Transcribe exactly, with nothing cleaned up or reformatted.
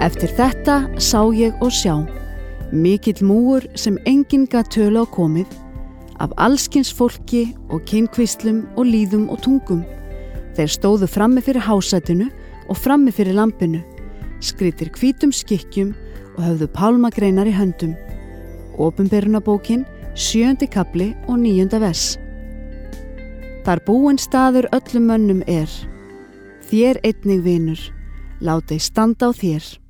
Eftir þetta sá ég og sjá, mikill múgur sem enginn gat tölu á komið, af allskins fólki og kynkvíslum og líðum og tungum. Þeir stóðu frammi fyrir hásætinu og frammi fyrir lampinu, skrýtir hvítum skikkjum og höfðu pálmagreinar í höndum. Opinberunarbókin, sjöundi kafli og níunda vers. Þar búinn staður öllum mönnum er, þér einnig vinur, látið standa á þér.